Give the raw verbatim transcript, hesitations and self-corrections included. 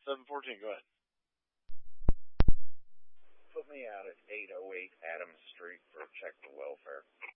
seven fourteen, go ahead. Put me out at eight oh eight Adams Street for a check for welfare.